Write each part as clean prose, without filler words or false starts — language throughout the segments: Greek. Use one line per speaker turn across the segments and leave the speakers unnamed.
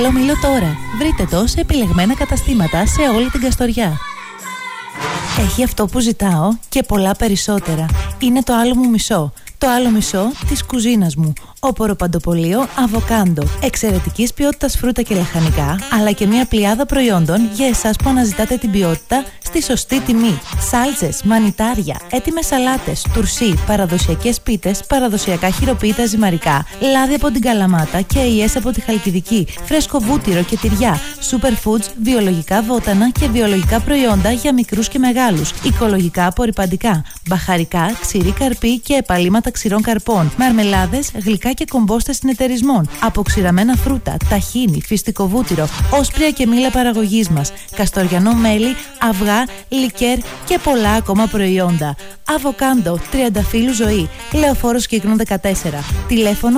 Καλό μήλο τώρα. Βρείτε το σε επιλεγμένα καταστήματα σε όλη την Καστοριά. Έχει αυτό που ζητάω και πολλά περισσότερα. Είναι το άλλο μου μισό. Το άλλο μισό της κουζίνας μου. Όπορο παντοπολείο Αβοκάντο. Εξαιρετικής ποιότητας φρούτα και λαχανικά, αλλά και μια πλειάδα προϊόντων για εσάς που αναζητάτε την ποιότητα στη σωστή τιμή. Σάλτσες, μανιτάρια, έτοιμες σαλάτες, τουρσί, παραδοσιακές πίτες, παραδοσιακά χειροποίητα ζυμαρικά, λάδι από την Καλαμάτα και αειές από τη Χαλκιδική, φρέσκο βούτυρο και τυριά, superfoods, βιολογικά βότανα και βιολογικά προϊόντα για μικρούς και μεγάλους, οικολογικά απορρυπαντικά, μπαχαρικά, ξηρή καρπή και επαλήματα ξηρών καρπών, μαρμελάδες, γλυκά και κομπόστες συνεταιρισμών, αποξηραμένα φρούτα, ταχίνι, φυστικό βούτυρο, όσπρια και μήλα παραγωγής μας, καστοριανό μέλι, αυγά, λικέρ και πολλά ακόμα προϊόντα. Αβοκάντο, τριανταφύλου ζωή, Λεωφόρος Κύκνου 14. Τηλέφωνο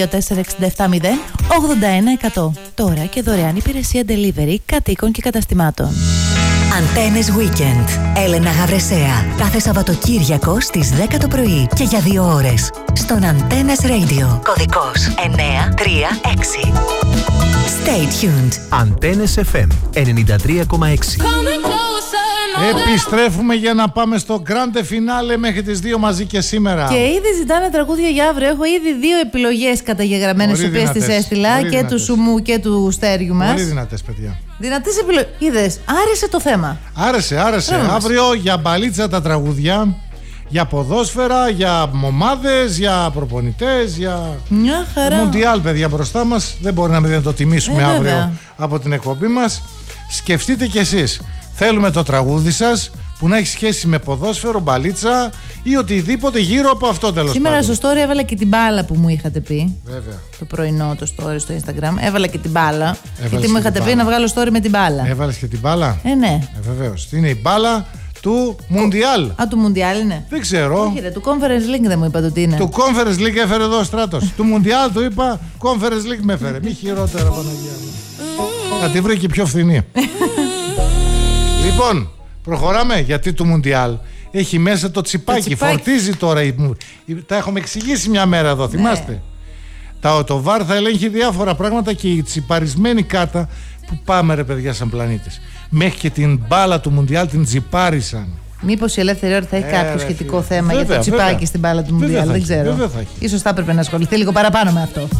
24670 81100. Τώρα και δωρεάν υπηρεσία delivery κατοίκων και καταστημάτων.
Αντένες Weekend. Έλενα Γαβρεσέα. Κάθε Σαββατοκύριακο στις 10 το πρωί και για 2 ώρες. Στον Αντένες Radio. Κωδικός 936. Stay tuned.
Αντένες FM 93,6.
Επιστρέφουμε για να πάμε στο grande finale μέχρι τις 2 μαζί και σήμερα.
Και ήδη ζητάνε τραγούδια για αύριο. Έχω ήδη 2 επιλογές καταγεγραμμένες, τις οποίες τις έστειλα, και του Σουμού και του Στέριου μας.
Πολύ δυνατές, παιδιά.
Δυνατές επιλογές. Είδες, άρεσε το θέμα.
Άρεσε. Αύριο για μπαλίτσα τα τραγουδιά, για ποδόσφαιρα, για ομάδες, για προπονητές, για
μια χαρά.
Μουντιάλ, παιδιά, μπροστά μας. Δεν μπορεί να μην το τιμήσουμε αύριο
βέβαια.
Από την εκπομπή μας. Σκεφτείτε κι εσείς. Θέλουμε το τραγούδι σας που να έχει σχέση με ποδόσφαιρο, μπαλίτσα ή οτιδήποτε γύρω από αυτό, τέλος
Σήμερα
πάντων.
στο story έβαλα και την μπάλα που μου είχατε πει.
Βέβαια.
Το πρωινό το story στο Instagram. Έβαλα και την μπάλα. Γιατί μου
και
είχατε
την
πει
μπάλα.
να βγάλω story με την μπάλα.
Έβαλες και την μπάλα.
Ναι.
Βεβαίως. Είναι η μπάλα του Μουντιάλ.
Α, του Μουντιάλ είναι.
Δεν ξέρω.
Όχι, ρε, του Conference League δεν μου είπατε ότι είναι.
Του Conference League έφερε εδώ ο Στράτος. Του Μουντιάλ του είπα Conference League με έφερε. Μη χειρότερα, Παναγία μου. Θα τη βρει και πιο φθηνή. Λοιπόν, προχωράμε, γιατί του Μουντιάλ έχει μέσα το τσιπάκι. Φορτίζει τώρα. Τα έχουμε εξηγήσει μια μέρα εδώ, θυμάστε. Το VAR θα ελέγχει διάφορα πράγματα και η τσιπαρισμένη κάρτα που πάμε, ρε παιδιά, σαν πλανήτες. Μέχρι και την μπάλα του Μουντιάλ την τσιπάρισαν.
Μήπως η Ελεύθερη Ώρα θα έχει κάποιο σχετικό θέμα
βέβαια,
για το τσιπάκι
βέβαια.
στην μπάλα του Μουντιάλ? Δεν ξέρω. Ίσως θα έπρεπε να ασχοληθεί λίγο παραπάνω με αυτό.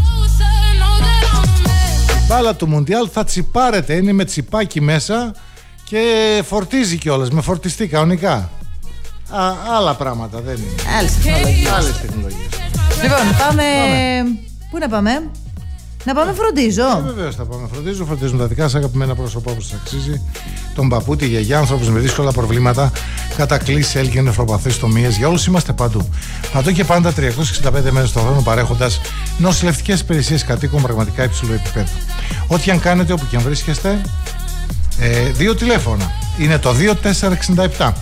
Η μπάλα του Μουντιάλ θα τσιπάρεται, είναι με τσιπάκι μέσα και φορτίζει κιόλας, με φορτιστή κανονικά. Άλλα πράγματα δεν είναι. Άλλες τεχνολογίες.
Λοιπόν, πάμε. Πού να πάμε? Να πάμε Φροντίζω.
Βεβαίως θα πάμε Φροντίζω. Φροντίζουν τα δικά σας αγαπημένα πρόσωπα όπως σας αξίζει. Τον παππού, τη γιαγιά, ανθρώπους με δύσκολα προβλήματα, κατακλήσεις, έλκυν, νεφροπαθείς, τομίες. Για όλους είμαστε παντού. Παντού και πάντα 365 μέρες τον χρόνο, παρέχοντας νοσηλευτικές υπηρεσίες κατοίκων πραγματικά υψηλού επίπεδου. Ό,τι αν κάνετε, όπου και αν βρίσκεστε, 2 τηλέφωνα. Είναι το 2467.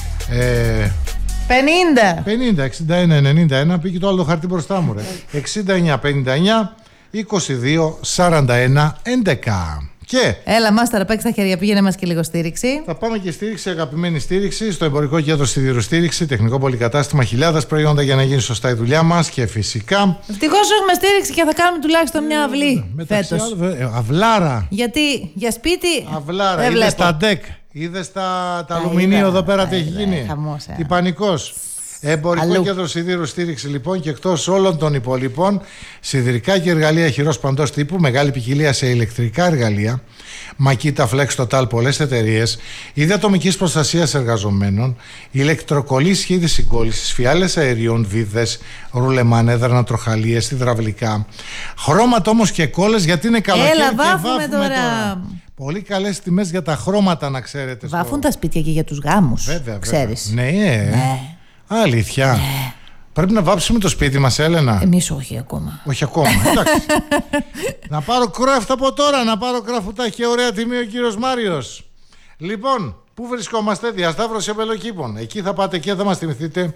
50, 61, 91. Πήγε το άλλο το χαρτί μπροστά μου, ρε. 69, 59, 22, 41, 11. Και
έλα, μάσταρα, παίξει τα χέρια, πήγαινε μας και λίγο στήριξη.
θα πάμε και στήριξη, αγαπημένη στήριξη, στο Εμπορικό Κέντρο Σιδηρού Στήριξη, τεχνικό πολυκατάστημα, χιλιάδες προϊόντα για να γίνει σωστά η δουλειά μας και φυσικά.
Ευτυχώς έχουμε στήριξη και θα κάνουμε τουλάχιστον μια αυλή φέτος.
Αυλάρα.
Γιατί για σπίτι.
Αυλάρα. Είδες τα ντεκ, είδες τα αλουμινίου εδώ πέρα τι έχει γίνει. Τι πανικός. Εμπορικό Κέντρο Σιδήρου Στήριξη λοιπόν, και εκτός όλων των υπολείπων, σιδηρικά και εργαλεία χειρός παντός τύπου, μεγάλη ποικιλία σε ηλεκτρικά εργαλεία, Makita, Flex, Total, πολλές εταιρείες, είδη ατομικής προστασίας εργαζομένων, ηλεκτροκολλήσεις, είδη συγκόλλησης, φιάλες αερίων, βίδες, ρούλεμαν, έδρανα, τροχαλίες, υδραυλικά, χρώματα όμως και κόλλες, γιατί είναι καλοκαίρι.
Έλα,
και
βάφουμε τώρα.
Πολύ καλές τιμές για τα χρώματα, να ξέρετε.
Βάφουν τα σπίτια και για τους γάμους.
Βέβαια,
ξέρεις.
Ναι. Αλήθεια. Πρέπει να βάψουμε το σπίτι μας, Έλενα.
Εμείς όχι ακόμα.
Όχι ακόμα, εντάξει. Να πάρω κράφτα από τώρα, να πάρω κράφτα, έχει ωραία τιμή ο κύριος Μάριος. Λοιπόν, πού βρισκόμαστε? Διασταύρωση Αμπελοκήπων. Εκεί θα πάτε και θα μας θυμηθείτε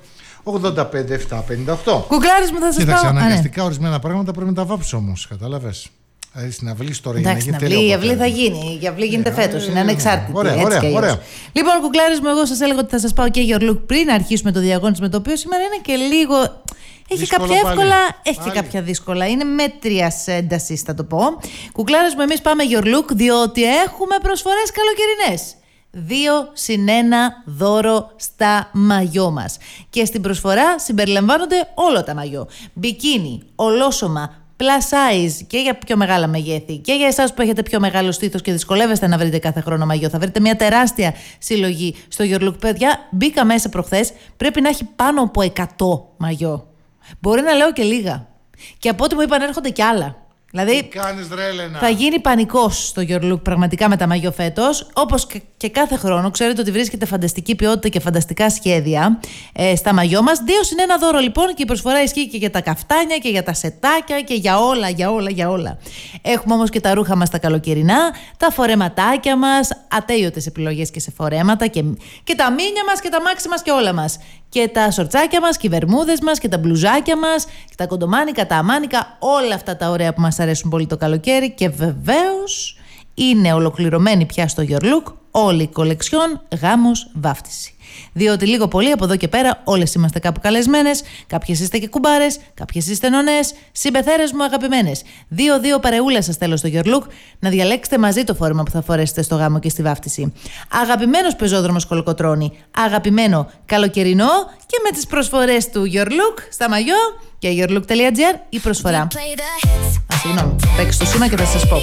85-7-58.
Κουκλάρις μου, θα σας
Κοίταξε,
πάω.
αναγκαστικά ορισμένα πράγματα πρέπει να τα βάψω όμως, κατάλαβες. Δηλαδή στην αυλή τώρα
εντάξει, η αυλή θα γίνει. Η αυλή γίνεται φέτος. Είναι ανεξάρτητη.
Ωραία.
Λοιπόν, κουκλάρες μου, εγώ σας έλεγα ότι θα σας πάω και Your Look πριν αρχίσουμε το διαγώνισμα, το οποίο σήμερα είναι και λίγο. Έχει δύσκολο κάποια εύκολα, έχει και κάποια δύσκολα. Είναι μέτριας έντασης, θα το πω. Κουκλάρες μου, εμείς πάμε Your Look, διότι έχουμε προσφορές καλοκαιρινές. 2+1 δώρο στα μαγιό μας. Και στην προσφορά συμπεριλαμβάνονται όλα τα μαγιό. Μπικίνι, ολόσωμα, plus size και για πιο μεγάλα μεγέθη και για εσάς που έχετε πιο μεγάλο στήθος και δυσκολεύεστε να βρείτε κάθε χρόνο μαγιό. Θα βρείτε μια τεράστια συλλογή στο Your Look. Παιδιά, μπήκα μέσα προχθές, πρέπει να έχει πάνω από 100 μαγιό. Μπορεί να λέω και λίγα. Και από ό,τι μου είπαν έρχονται κι άλλα. Δηλαδή θα γίνει πανικός στο Your Look πραγματικά με τα μαγιό φέτος. Όπως και κάθε χρόνο, ξέρετε ότι βρίσκεται φανταστική ποιότητα και φανταστικά σχέδια στα μαγιό μας. 2+1 δώρο λοιπόν, και η προσφορά ισχύει και για τα καφτάνια και για τα σετάκια και για όλα. Έχουμε όμως και τα ρούχα μας τα καλοκαιρινά, τα φορεματάκια μας, ατέλειωτες επιλογές και σε φορέματα και τα μίνια μας και τα μάξι μας και όλα μας. Και τα σορτσάκια μας και οι βερμούδες μας και τα μπλουζάκια μας και τα κοντομάνικα, τα αμάνικα, όλα αυτά τα ωραία που μας αρέσουν πολύ το καλοκαίρι. Και βεβαίως είναι ολοκληρωμένη πια στο Your Look όλη η κολεξιόν γάμος βάφτιση. Διότι λίγο πολύ από εδώ και πέρα όλες είμαστε κάπου καλεσμένες, κάποιες είστε και κουμπάρες, κάποιες είστε νονές, συμπεθέρες μου αγαπημένες. 2-2 παρεούλες σας θέλω στο Your Look, να διαλέξετε μαζί το φόρμα που θα φορέσετε στο γάμο και στη βάφτιση. Αγαπημένος πεζόδρομος Κολοκοτρώνη, αγαπημένο καλοκαιρινό και με τις προσφορές του Your Look στα μαγιό και yourlook.gr η προσφορά. Συγγνώμη, παίξω το σήμα και θα σας πω.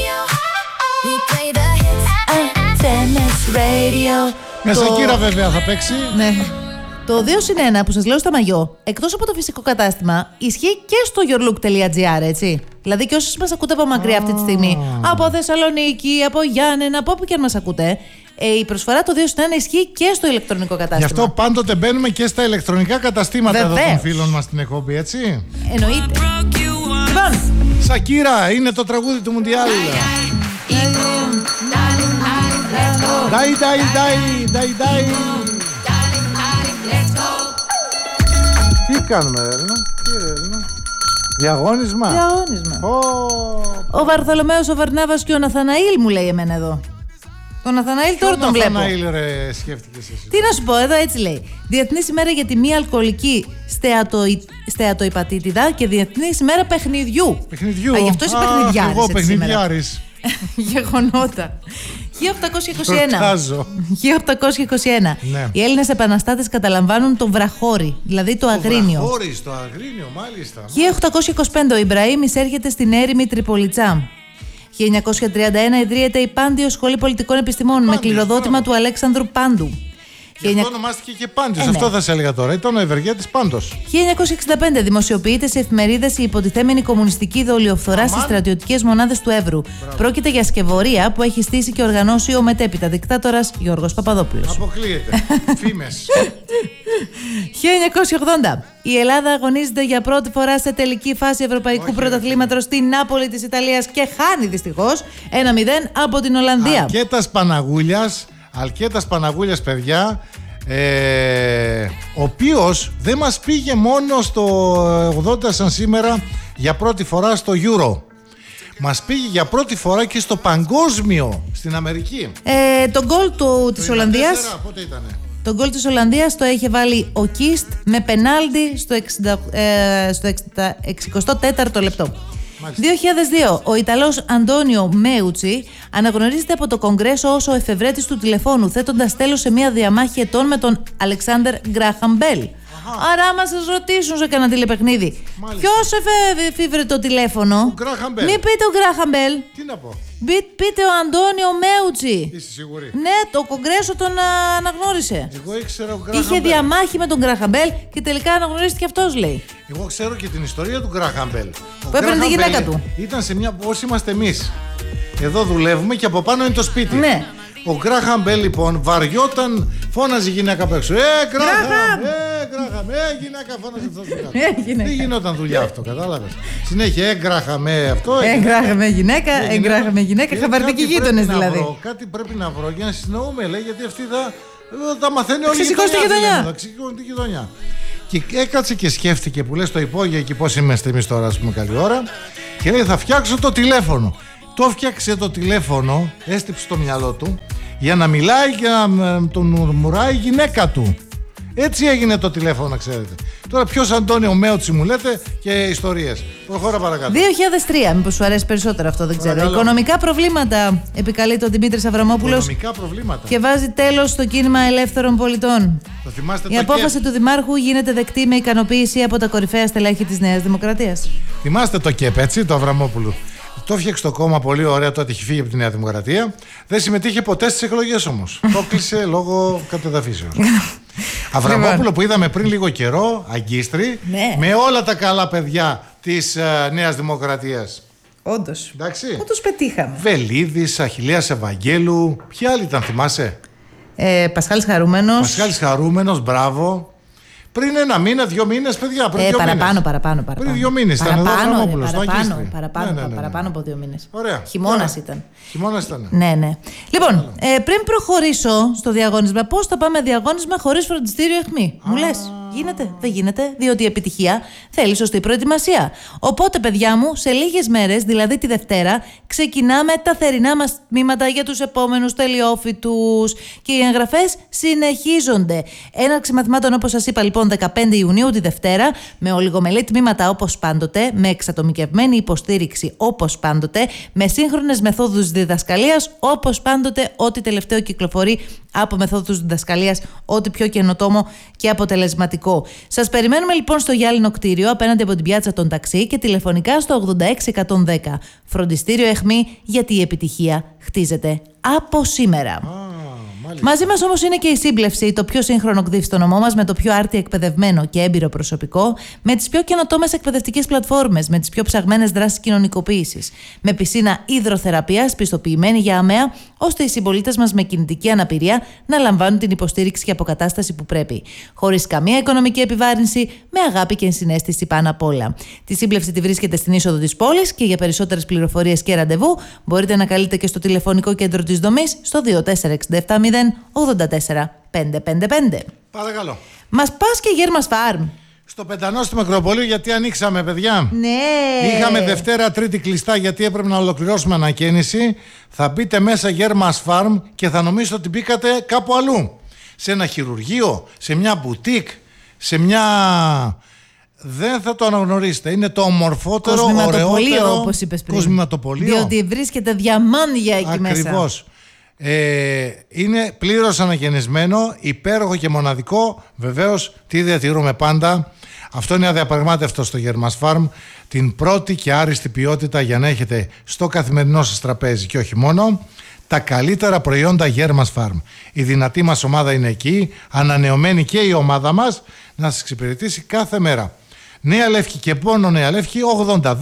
Antennas Radio.
Με Σακύρα βέβαια θα παίξει.
Ναι. Το 2+1 που σας λέω στα μαγιό, εκτός από το φυσικό κατάστημα, ισχύει και στο yourlook.gr, έτσι. Δηλαδή και όσοι μας ακούτε από μακριά αυτή τη στιγμή, από Θεσσαλονίκη, από Γιάννενα, από όπου και αν μας ακούτε, η προσφορά το 2+1 ισχύει και στο ηλεκτρονικό κατάστημα.
Γι' αυτό πάντοτε μπαίνουμε και στα ηλεκτρονικά καταστήματα εδώ των φίλων μας στην εκπομπή, έτσι.
Εννοείται. Λοιπόν,
Σακύρα, είναι το τραγούδι του Μουντιάλ. Ντάι. Τι κάνουμε ρε Έλληνα? Διαγώνισμα.
Ο Βαρθολομαίος, ο Βαρνάβας και ο Ναθαναήλ μου λέει εμένα εδώ. Τον Ναθαναήλ τώρα τον βλέπω.
Ναθαναήλ ρε σκέφτηκες εσύ?
Τι να σου πω, εδώ έτσι λέει. Διεθνής ημέρα για τη μη αλκοολική στεατοϊπατήτιδα και Διεθνής ημέρα παιχνιδιού. Γι' αυτό είσαι παιχνιδιάρης.
Εγώ παιχνιδιάρης.
Γεγονότα. 1821.
Ναι.
Οι Έλληνες επαναστάτες καταλαμβάνουν τον Βραχώρη, δηλαδή το Αγρίνιο.
Βραχώρη, το Αγρίνιο, μάλιστα.
1825 ο Ιμπραήμ εισέρχεται στην έρημη Τριπολιτσά. 1931 ιδρύεται η Πάντιο Σχολή Πολιτικών Επιστημών με κληροδότημα του Αλέξανδρου Πάντου.
Γι' αυτό ονομάστηκε και Πάντιος, αυτό θα σε έλεγα τώρα. Ήταν ο ευεργέτης Πάντος.
1965 δημοσιοποιείται σε εφημερίδες η υποτιθέμενη κομμουνιστική δολιοφθορά στις στρατιωτικές μονάδες του Εύρου. Πρόκειται για σκευωρία που έχει στήσει και οργανώσει ο μετέπειτα δικτάτορας Γιώργος Παπαδόπουλος.
Αποκλείεται. Φήμες.
1980. Η Ελλάδα αγωνίζεται για πρώτη φορά σε τελική φάση Ευρωπαϊκού Πρωταθλήματος στην Νάπολη της Ιταλίας και χάνει δυστυχώς 1-0 από την Ολλανδία.
Αλκέτας Παναγούλιας, παιδιά, ο οποίος δεν μας πήγε μόνο στο 80 σαν σήμερα για πρώτη φορά στο Euro. Μας πήγε για πρώτη φορά και στο παγκόσμιο στην Αμερική.
Το γκολ της Ολλανδίας.
Πότε ήτανε?
Το γκολ της Ολλανδίας το είχε βάλει ο Κίστ με πενάλτι στο 64ο λεπτό. 2002. Ο Ιταλός Αντώνιο Μέουτσι αναγνωρίζεται από το Κογκρέσο ως ο εφευρέτης του τηλεφώνου, θέτοντας τέλος σε μια διαμάχη ετών με τον Αλεξάνδερ Γκράχαμ Μπέλ. Άρα, άμα σας ρωτήσουν σε κανένα τηλεπαιχνίδι, ποιος εφήβρε το τηλέφωνο, μην πείτε ο Γκράχαμ Μπέλ.
Τι να πω?
Πείτε ο Αντώνιο Μέουτσι.
Είσαι σίγουρη?
Ναι, το Κογκρέσο τον αναγνώρισε.
Εγώ ήξερα ο Γκράχαμ
Είχε
Μπέλ.
διαμάχη με τον Γκράχαμ Μπέλ και τελικά αναγνωρίστηκε αυτός, λέει.
Εγώ ξέρω και την ιστορία του Γκράχαμ Μπέλ.
Που έπαιρνε τη γυναίκα του.
Ήταν σε μια. Όσοι είμαστε εμείς. Εδώ δουλεύουμε και από πάνω είναι το σπίτι.
Ναι.
Ο Γκράχαμ Μπέλ λοιπόν βαριόταν, φώναζε η γυναίκα απ' έξω. Γκράχαμ! Γυναίκα φώναζε αυτό. Δεν γινόταν δουλειά αυτό, κατάλαβες? Συνέχεια, Γκράχαμ, αυτό.
Γκράχαμ γυναίκα, χαβαρτικοί γείτονες δηλαδή.
Κάτι πρέπει να βρω για να συνεννοούμε, λέει, γιατί αυτή θα μαθαίνει όλη η γειτονιά. Και έκατσε και σκέφτηκε που λες το υπόγειο εκεί πώς είμαστε εμείς τώρα, ας πούμε, καλή ώρα. Και λέει, θα φτιάξω το τηλέφωνο. Το έφτιαξε το τηλέφωνο, έστυψε το μυαλό του για να μιλάει και να τον μουρμουράει η γυναίκα του. Έτσι έγινε το τηλέφωνο, ξέρετε. Τώρα ποιος Αντώνιο Μέωτσι μου λέτε και ιστορίες. Προχώρα παρακάτω.
2003, μήπως σου αρέσει περισσότερο αυτό, δεν ξέρω. Οικονομικά προβλήματα επικαλείται ο Δημήτρης Αβραμόπουλος.
Οικονομικά προβλήματα.
Και βάζει τέλος στο κίνημα ελεύθερων πολιτών. Η απόφαση του Δημάρχου γίνεται δεκτή με ικανοποίηση από τα κορυφαία στελέχη της Νέας Δημοκρατίας.
Θυμάστε το ΚΕΠ, έτσι, το Αβραμόπουλου. Το έφτιαξε το κόμμα πολύ ωραία, τότε είχε φύγει από τη Νέα Δημοκρατία. Δεν συμμετείχε ποτέ στις εκλογές όμως. Το κλείσε λόγω κατεδαφίσεως. Αβραμόπουλο που είδαμε πριν λίγο καιρό, αγκίστρι, με όλα τα καλά παιδιά της Νέας Δημοκρατίας.
Όντως.
Εντάξει.
Όντως πετύχαμε.
Βελίδης, Αχιλλέας Ευαγγέλου. Ποιοι άλλοι ήταν, θυμάσαι?
Πασχάλης Χαρούμενος.
Πασχάλης Χαρούμενος, μπράβο. Πριν 1 μήνα, 2 μήνες, παιδιά.
Παραπάνω.
Πριν 2 μήνες ήταν εδώ ο Αβραμόπουλος.
Παραπάνω από 2 μήνες.
Ωραία.
Χειμώνας ήταν.
Χειμώνας ήταν.
Ναι. Λοιπόν, πριν προχωρήσω στο διαγώνισμα, πώς θα πάμε διαγώνισμα χωρίς φροντιστήριο αιχμή? Μου λες, γίνεται? Δεν γίνεται, διότι η επιτυχία θέλει σωστή προετοιμασία. Οπότε, παιδιά μου, σε λίγες μέρες, δηλαδή τη Δευτέρα, ξεκινάμε τα θερινά μας τμήματα για τους επόμενους τελειόφοιτους. Και οι εγγραφές συνεχίζονται. Έναρξη μαθημάτων, όπως σας είπα, λοιπόν, 15 Ιουνίου τη Δευτέρα, με ολιγομελή τμήματα όπως πάντοτε, με εξατομικευμένη υποστήριξη όπως πάντοτε, με σύγχρονες μεθόδους διδασκαλίας όπως πάντοτε, ό,τι τελευταίο κυκλοφορεί από μεθόδους διδασκαλίας, ό,τι πιο καινοτόμο και αποτελεσματικό. Σας περιμένουμε λοιπόν στο γυάλινο κτίριο απέναντι από την πιάτσα των ταξί και τηλεφωνικά στο 86110. Φροντιστήριο αιχμή, γιατί η επιτυχία χτίζεται από σήμερα. Μαζί μας όμως είναι και η Σύμπλευση, το πιο σύγχρονο ΚΔΙΦ στο νομό μας, με το πιο άρτια εκπαιδευμένο και έμπειρο προσωπικό, με τις πιο καινοτόμες εκπαιδευτικές πλατφόρμες, με τις πιο ψαγμένες δράσεις κοινωνικοποίησης, με πισίνα υδροθεραπείας πιστοποιημένη για ΑΜΕΑ, ώστε οι συμπολίτες μας με κινητική αναπηρία να λαμβάνουν την υποστήριξη και αποκατάσταση που πρέπει. Χωρίς καμία οικονομική επιβάρυνση, με αγάπη και ενσυναίσθηση πάνω απ' όλα. Τη Σύμπλευση τη βρίσκεται στην είσοδο της πόλης και για περισσότερες πληροφορίες και ραντεβού μπορείτε να καλείτε και στο τηλεφωνικό κέντρο της δομής στο 24670 84 555.
Παρακαλώ.
Μας πας και Γέρμας Φάρμ.
Στο Πεντανό στη Μικροπολίου, γιατί ανοίξαμε, παιδιά.
Ναι.
Είχαμε Δευτέρα, Τρίτη κλειστά, γιατί έπρεπε να ολοκληρώσουμε ανακαίνιση. Θα μπείτε μέσα Γέρμας Φάρμ και θα νομίζετε ότι μπήκατε κάπου αλλού. Σε ένα χειρουργείο, σε μια μπουτίκ, σε μια... Δεν θα το αναγνωρίσετε. Είναι το ομορφότερο, ωραιότερο,
όπως είπες πριν.
Κοσμηματοπολείο.
Διότι βρίσκεται διαμάντια εκεί μέσα.
Ακριβώς. Είναι πλήρως αναγεννισμένο, υπέροχο και μοναδικό. Βεβαίως, τι διατηρούμε πάντα? Αυτό είναι αδιαπραγμάτευτο στο Γέρμας Φάρμ. Την πρώτη και άριστη ποιότητα για να έχετε στο καθημερινό σας τραπέζι και όχι μόνο. Τα καλύτερα προϊόντα Γέρμας Φάρμ. Η δυνατή μας ομάδα είναι εκεί, ανανεωμένη και η ομάδα μας, να σας εξυπηρετήσει κάθε μέρα. Νέα Λεύκη και Πόνο Νέα Λεύκη 82-8-10.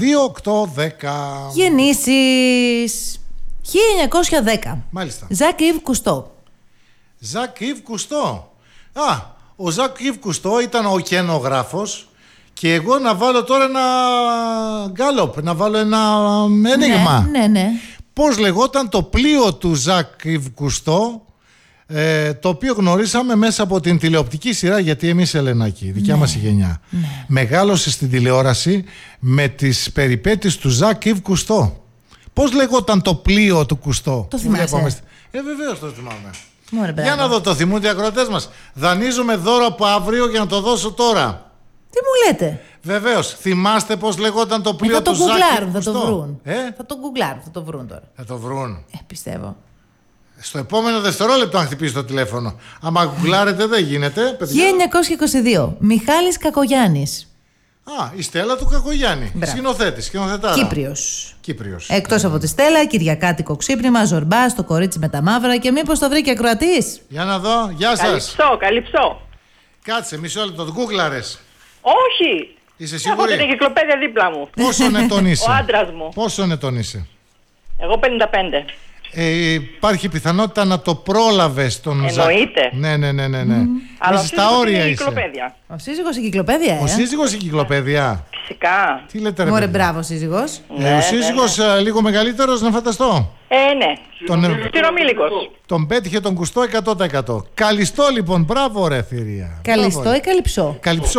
Γεννήσεις 1910.
Μάλιστα.
Ζακ Ιβ Κουστό.
Ζακ Ιβ Κουστό. Ο Ζακ Ιβ Κουστό ήταν ο κενογράφος. Και εγώ να βάλω τώρα ένα γκάλοπ, να βάλω ένα ένιγμα.
Ναι.
Πώς λεγόταν το πλοίο του Ζακ Ιβ Κουστό, το οποίο γνωρίσαμε μέσα από την τηλεοπτική σειρά, γιατί εμείς, Ελενάκη, η δικιά μας η γενιά, μεγάλωσε στην τηλεόραση με τις περιπέτειες του Ζακ Ιβ Κουστό. Πώς λεγόταν το πλοίο του Κουστό?
Το θυμάσαι?
Βεβαίως το θυμάμαι. Για να δω, το θυμούνται οι ακροατές μας. Δανείζουμε δώρο από αύριο για να το δώσω τώρα.
Τι μου λέτε?
Βεβαίως. Θυμάστε πώς λεγόταν το πλοίο του Ζακ Ιβ Κουστό?
Θα το βρουν. Θα το γκουγκλάρουν, θα το βρουν τώρα.
Θα το βρουν.
Πιστεύω.
Στο επόμενο δευτερόλεπτο αν χτυπήσει το τηλέφωνο. Άμα γκουγκλάρετε δεν γίνεται, παιδιά.
1922. Μιχάλης Κακογιάννης.
Η Στέλλα του Κακογιάννη. Σκηνοθετάρα. Κύπριος.
Εκτός από τη Στέλλα, Κυριακάτικο ξύπνημα, Ζορμπά, το κορίτσι με τα μαύρα, και μήπως το βρήκε ακροατής?
Για να δω. Γεια σας.
Καλυψώ.
Κάτσε, μισό λεπτό. Το γκουγκλάρες?
Όχι.
Είσαι σίγουρη?
Έχω την εγκυκλοπαίδεια δίπλα μου.
Πόσο ετών είσαι?
Ο άντρας μου.
Πόσο ετών είσαι?
Εγώ 55.
Υπάρχει πιθανότητα να το πρόλαβες τον Ζακ?
Εννοείται.
Ναι.
Αλλά
στα όρια είσαι.
Ο σύζυγος εγκυκλοπαίδεια.
Ο σύζυγος εγκυκλοπαίδεια.
Φυσικά.
Τι λέτε ρε?
Μωρέ, μπράβο σύζυγος.
Ο σύζυγος λίγο μεγαλύτερος, να φανταστώ.
Ναι. Στυρομήλικος.
Τον πέτυχε τον Κουστό 100%. Καλυστό λοιπόν, μπράβο ρε θηρία.
Καλυστό ή καλυψό?
Καλυψό.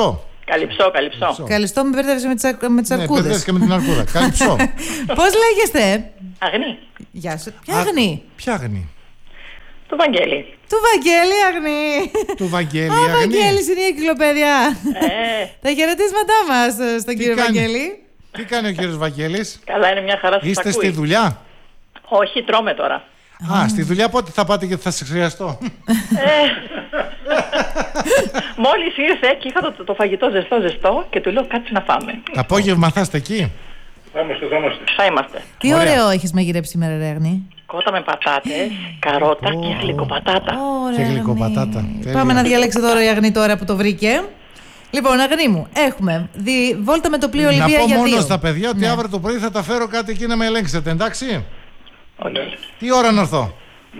Καλυψό.
Καλυστό, με μπέρδευσε με τις αρκούδες.
Ναι, και με την αρκούδα. Καλυψό.
Πώς λέγεστε?
Αγνή.
Γεια σου. Ποια Αγνή?
Ποια Αγνή?
Του Βαγγέλη.
Του Βαγγέλη Αγνή.
Του Βαγγέλη
Αγνή. Ο
Βαγγέλης
είναι η εγκυκλοπαίδεια. Τα χαιρετίσματά μας στον κύριο Βαγγέλη.
Τι κάνει ο κύριος Βαγγέλης?
Καλά, είναι μια χαρά σας.
Είστε στη δουλειά?
Όχι, τρώμε τώρα.
Στη δουλειά πότε θα πάτε γιατί θα σε χρειαστώ?
Μόλις ήρθε και είχα το φαγητό ζεστό και του λέω κάτσε να φάμε.
Το απόγευμα θα είστε εκεί?
Θα είμαστε.
Τι ωραίο έχεις μαγειρέψει σήμερα, ρε Αγνή.
Κότα με πατάτες, καρότα και γλυκοπατάτα.
Και γλυκοπατάτα.
Πάμε να διαλέξει δώρο η Αγνή τώρα που το βρήκε. Λοιπόν, Αγνή μου, έχουμε βόλτα με το πλοίο Ολυμπία για 2.
Να πω μόνο στα παιδιά ότι αύριο το πρωί θα τα φέρω κάτι εκεί να με ελέγξετε, εντάξει? Τι ώρα να έρθω?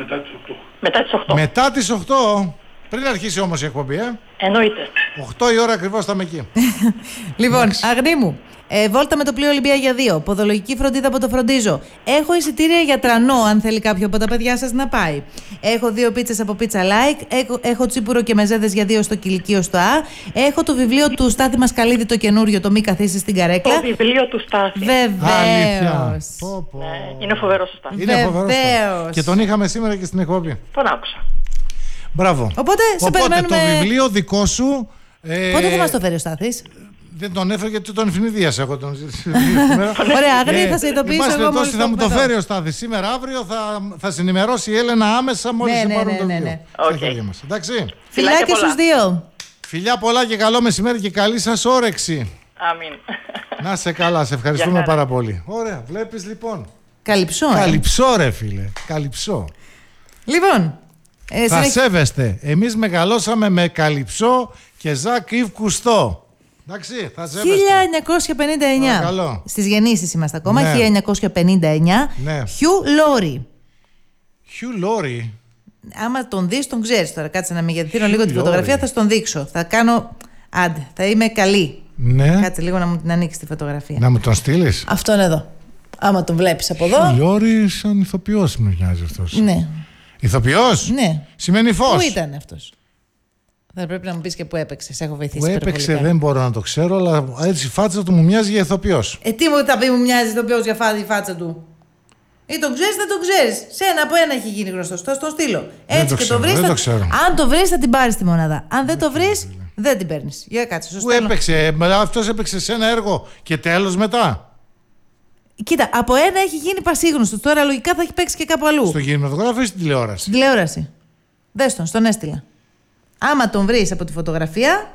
Μετά τις 8.
Μετά τις 8. Πριν αρχίσει όμως η εκπομπή,
Εννοείται.
8 η ώρα ακριβώς θα είμαι εκεί.
Λοιπόν, Αγνή μου, βόλτα με το πλοίο Ολυμπία για 2. Ποδολογική φροντίδα από το Φροντίζω. Έχω εισιτήρια για τρανό, αν θέλει κάποιο από τα παιδιά σας να πάει. Έχω 2 πίτσες από Pizza Like. Έχω τσίπουρο και μεζέδες για 2 στο Κηλικείο στο Α. Έχω το βιβλίο του Στάθη Μασκαλίδη το καινούριο, το Μη καθίσεις στην καρέκλα.
Το βιβλίο του Στάθη.
Βεβαίως.
Είναι φοβερός ο Στάθης.
Είναι φοβερός. Και τον είχαμε σήμερα και στην εκπομπή.
Τον άκουσα.
Μπράβο.
Οπότε σε περιμένουμε.
Το βιβλίο δικό σου.
Πότε θα μας το φέρει ο Στάθης?
Δεν τον έφερε γιατί τον ευνηδίασα εγώ.
Ωραία, Αγνή, θα σε ειδοποιήσω εγώ μόλις
θα μου το φέρει ο Στάθης σήμερα, αύριο θα συνημερώσει η Έλενα άμεσα μόλις πάρουν το βιβλίο στα χέρια μας. Εντάξει.
Φιλάκια στους δύο.
Φιλιά πολλά και καλό μεσημέρι και καλή σας όρεξη.
Αμήν.
Να σε καλά, σε ευχαριστούμε πάρα πολύ. Ωραία, βλέπεις λοιπόν.
Καλυψό.
Καλυψό ρε φίλε, καλυψό.
Λοιπόν.
Θα σέβεστε. Εμείς μεγαλώσαμε με Καλυψό και Ζακ Ιβ Κουστό. Εντάξει, θα σέβεστε.
1959.
Παρακαλώ.
Στις γεννήσεις είμαστε ακόμα.
Ναι.
1959.
Ναι.
Χιου Λόρι.
Χιου Λόρι.
Άμα τον δεις, τον ξέρεις τώρα. Κάτσε να μεγεθύνω λίγο τη φωτογραφία, θα στον δείξω. Θα κάνω. Άντε, θα είμαι καλή.
Ναι.
Κάτσε λίγο να μου την ανοίξει τη φωτογραφία.
Να μου τον στείλεις.
Αυτόν εδώ. Άμα τον βλέπεις από εδώ.
Χιου Λόρι, σαν ηθοποιός μου μοιάζει αυτός.
Ναι.
Ηθοποιός.
Ναι.
Σημαίνει φως.
Πού ήταν αυτός? Θα πρέπει να μου πεις και πού έπαιξε. Έχω βοηθήσει.
Που έπαιξε δεν μπορώ να το ξέρω, αλλά έτσι η φάτσα του μου μοιάζει για ηθοποιός.
Τι μου θα πει, μου μοιάζει ηθοποιός για η φάτσα του? Ή τον ξέρεις, δεν τον ξέρεις. Σένα από ένα έχει γίνει γνωστός. Θα στον στείλω. Έτσι και το βρεις. Αν το βρεις, θα την πάρεις τη μονάδα. Αν δεν το βρεις, δεν την παίρνεις. Για κάτσε.
Πού έπαιξε, αυτός έπαιξε σε ένα έργο και τέλος μετά.
Κοίτα, από ένα έχει γίνει πασίγνωστος. Τώρα λογικά θα έχει παίξει και κάπου αλλού.
Στο κινηματογράφο ή στην τηλεόραση?
Στην τηλεόραση. Δες τον, στον έστειλα. Άμα τον βρεις από τη φωτογραφία.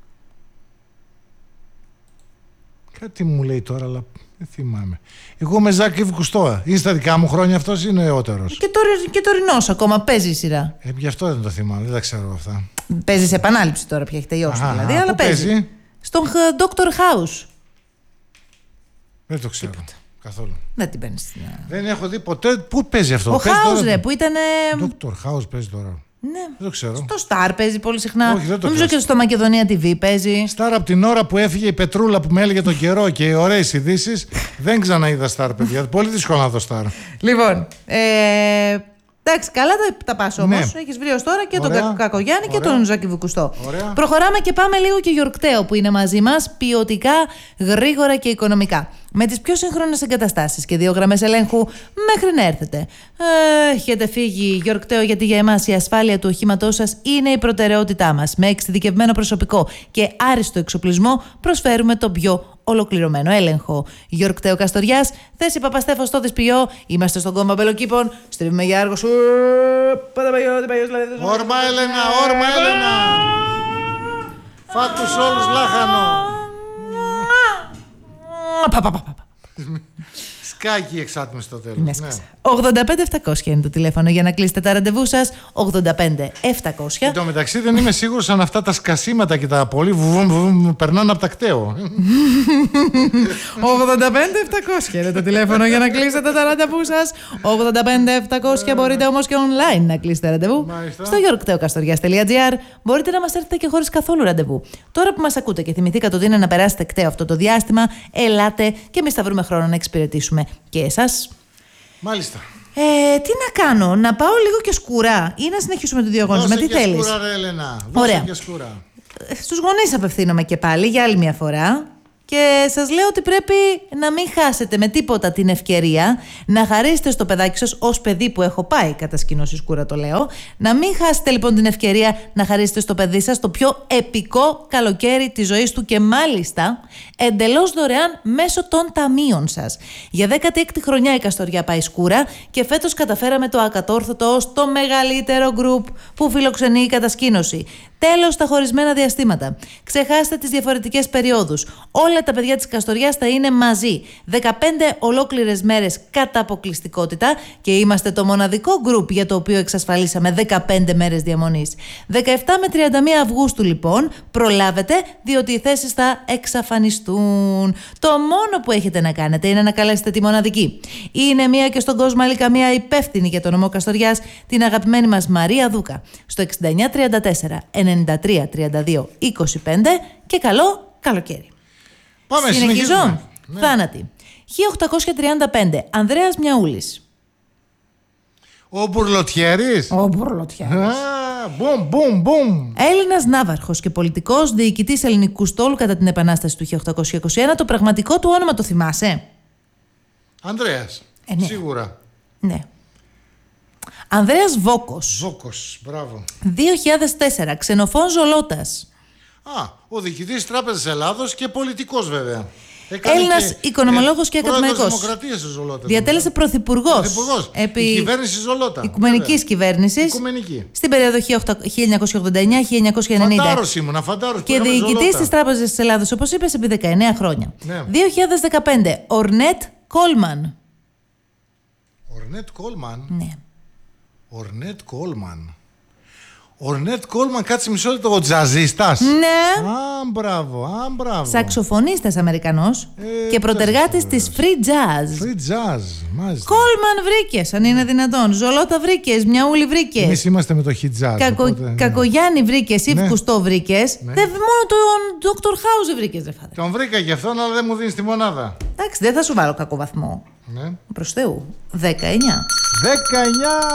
Κάτι μου λέει τώρα, αλλά δεν θυμάμαι. Εγώ με Ζακ Ιβ Κουστό. Είναι στα δικά μου χρόνια αυτός ή είναι νεότερος?
Και τωρινός ακόμα, παίζει η σειρά.
Γι' αυτό δεν το θυμάμαι, δεν τα ξέρω αυτά.
Παίζει σε επανάληψη τώρα, πια έχει τελειώσει δηλαδή, αλλά παίζει. Στον Dr. House.
Δεν το ξέρω. Καθόλου.
Δεν την παίρνεις.
Δεν έχω δει ποτέ. Πού παίζει αυτό?
Ο House, ρε, που ήταν.
Dr. House παίζει τώρα.
Ναι.
Δεν το ξέρω.
Στο Star παίζει πολύ συχνά.
Όχι, δεν το
νομίζω
ξέρω.
και στο Μακεδονία TV παίζει.
Star από την ώρα που έφυγε η Πετρούλα που με έλεγε τον καιρό και οι ωραίες ειδήσεις, δεν ξαναείδα Star, παιδιά. Πολύ δύσκολο να δω Star.
Λοιπόν. Εντάξει, καλά τα πας όμως. Ναι. Έχεις βρει ως τώρα και τον Κακογιάννη και τον Ζάκη Βουκουστό. Προχωράμε και πάμε λίγο και Γιορκταίο που είναι μαζί μας, ποιοτικά, γρήγορα και οικονομικά. Με τις πιο σύγχρονες εγκαταστάσεις και 2 γραμμές ελέγχου μέχρι να έρθετε. Έχετε φύγει Γιορκταίο, γιατί για εμάς η ασφάλεια του οχήματός σας είναι η προτεραιότητά μας. Με εξειδικευμένο προσωπικό και άριστο εξοπλισμό προσφέρουμε τον πιο ολοκληρωμένο έλεγχο. Γιορκταίο Καστοριάς, θέση Παπαστέφος στο Δυσποιό. Είμαστε στον κόμμα Μπελοκήπων. Στρίβουμε για Άργο.
Όρμα Έλενα, όρμα Έλενα. Φάτους όλους λάχανο. Σκάκι εξάτμιση στο τέλος.
Ναι. 85-700 είναι το τηλέφωνο για να κλείσετε τα ραντεβού σας. 85-700.
Εν τω μεταξύ δεν είμαι σίγουρος αν αυτά τα σκασίματα και τα πολύ βουβούμ περνάνε από τα κταίο.
85-700 είναι το τηλέφωνο για να κλείσετε τα ραντεβού σας. 85-700 μπορείτε όμως και online να κλείσετε ραντεβού. Στο yorkteokastorias.gr μπορείτε να μας έρθετε και χωρίς καθόλου ραντεβού. Τώρα που μας ακούτε και θυμηθήκατε ότι είναι να περάσετε κταίο αυτό το διάστημα, ελάτε και εμείς θα βρούμε χρόνο να εξυπηρετήσουμε και εσάς.
Μάλιστα.
Τι να κάνω, να πάω λίγο και σκουρά ή να συνεχίσουμε το διαγωνισμό, τι θέλεις?
Σκουρά, ρε Έλενα.
Ωραία.
Και σκουρά.
στους γονείς απευθύνομαι και πάλι για άλλη μια φορά. Και σας λέω ότι πρέπει να μην χάσετε με τίποτα την ευκαιρία να χαρίσετε στο παιδάκι σας, ως παιδί που έχω πάει κατά σκηνώσεις κούρα το λέω, να μην χάσετε λοιπόν την ευκαιρία να χαρίσετε στο παιδί σας το πιο επικό καλοκαίρι της ζωής του και μάλιστα εντελώς δωρεάν μέσω των ταμείων σας. Για 16η χρονιά η Καστοριά πάει σκούρα και φέτος καταφέραμε το ακατόρθωτο ως το μεγαλύτερο γκρουπ που φιλοξενεί η κατασκήνωση. Τέλος στα χωρισμένα διαστήματα. Ξεχάστε τις διαφορετικές περιόδους. Όλα τα παιδιά της Καστοριάς θα είναι μαζί. 15 ολόκληρες μέρες κατά αποκλειστικότητα και είμαστε το μοναδικό γκρουπ για το οποίο εξασφαλίσαμε 15 μέρες διαμονής. 17 με 31 Αυγούστου λοιπόν προλάβετε, διότι οι θέσεις θα εξαφανιστούν. Το μόνο που έχετε να κάνετε είναι να καλέσετε τη μοναδική. Είναι μία και στον κόσμο άλλη καμία υπεύθυνη για το νομό Καστοριάς, την αγαπημένη μας Μαρία Δούκα. Στο 6934 93 32 25 και καλό καλοκαίρι.
Πάμε,
συνεχίζω. Ναι. Θάνατη. 1835. Ανδρέας Μιαούλης.
Ο Μπουρλοτιέρης.
Ο Μπουρλοτιέρης.
Μπουμ, μπουμ, μπουμ.
Έλληνας ναύαρχος και πολιτικός, διοικητής ελληνικού στόλου κατά την Επανάσταση του 1821. Το πραγματικό του όνομα το θυμάσαι?
Ανδρέας.
Ναι.
Σίγουρα.
Ναι. Ανδρέας Βόκος.
Βόκος, μπράβο.
2004. Ξενοφών Ζολότας.
Ο διοικητής Τράπεζας Ελλάδος και πολιτικός βέβαια.
Έλληνας οικονομολόγος και ακαδημαϊκός.
Δημοκρατίας στη Ζολότα.
Διατέλεσε πρωθυπουργός.
Η κυβέρνηση Ζολότα.
Οικουμενικής κυβέρνησης.
Οικουμενική.
Στην περίοδο 1989-1990.
Φαντάρος ήμουν, φαντάρος.
Και διοικητής της Τράπεζας της Ελλάδος, όπως είπες, επί 19 χρόνια.
Ναι.
2015. Ορνέτ Κόλμαν.
Ορνέτ Κόλμαν.
Ναι.
Ορνέτ Κόλμαν. Ορνέτ Κόλμαν, κάτσε μισό λεπτό, ο τζαζίστας.
Ναι.
Μπράβο.
Σαξοφωνίστας Αμερικανός και προτεργάτης της Free Jazz.
Free Jazz, μάλιστα.
Κόλμαν βρήκες, αν είναι δυνατόν. Ζολότα βρήκες, Μιαούλη βρήκες.
Εμείς είμαστε με το Hit Jazz.
Κακογιάννη βρήκες, Ιβ Κουστό βρήκες.
Ναι.
Μόνο τον Dr. House βρήκες, ρε φάδε.
Τον βρήκα και αυτόν, αλλά δεν μου δίνεις τη μονάδα.
Εντάξει, δεν θα σου βάλω κακό βαθμό.
Ναι.
Προς Θεού. 19.